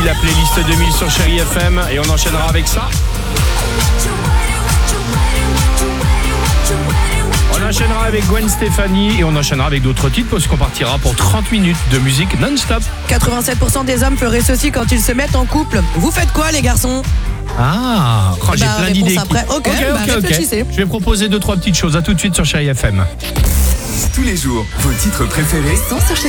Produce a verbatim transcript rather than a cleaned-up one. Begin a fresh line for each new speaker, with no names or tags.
la playlist deux mille sur Chérie F M et on enchaînera avec ça. On enchaînera avec Gwen Stefani et on enchaînera avec d'autres titres parce qu'on partira pour trente minutes de musique non-stop.
quatre-vingt-sept pour cent des hommes feraient ceci quand ils se mettent en couple. Vous faites quoi les garçons?
Ah, oh, j'ai
bah,
plein d'idées.
Après. Ok,
ok,
bah,
ok,
réfléchissez.
ok. Je vais proposer deux, trois petites choses. À tout de suite sur Chérie F M.
Tous les jours, vos titres préférés
sont sur Chérie.